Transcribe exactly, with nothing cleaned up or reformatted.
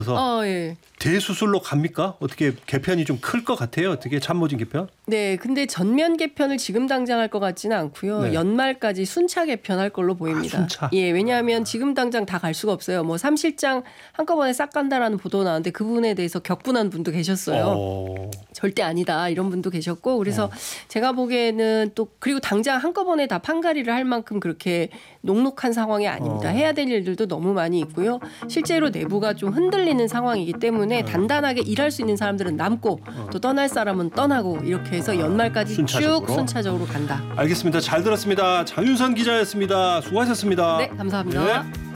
어, 예. 대수술로 갑니까? 어떻게 개편이 좀 클 것 같아요? 어떻게 참모진 개편? 네, 근데 전면 개편을 지금 당장 할 것 같지는 않고요. 네. 연말까지 순차 개편할 걸로 보입니다. 아, 순차. 예, 왜냐하면 지금 당장 다 갈 수가 없어요. 뭐 삼 실장 한꺼번에 싹 간다라는 보도 나왔는데 그 부분에 대해서 격분한 분도 계셨어요. 어. 절대 아니다 이런 분도 계셨고 그래서 어. 제가 보기에는 또 그리고 당장 한꺼번에 다 판가리를 할 만큼 그렇게 녹록한 상황이 아닙니다. 어. 해야 될 일들도 너무 많이 있고요. 실제로 내부가 좀 흔들리는 상황이기 때문에 단단하게 일할 수 있는 사람들은 남고 또 떠날 사람은 떠나고 이렇게 해서 연말까지 순차적으로? 쭉 순차적으로 간다. 알겠습니다. 잘 들었습니다. 장윤선 기자였습니다. 수고하셨습니다. 네, 감사합니다. 네.